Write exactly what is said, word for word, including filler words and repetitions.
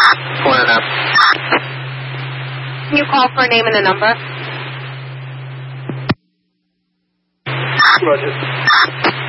One and a half. Can you call for a name and a number? Roger.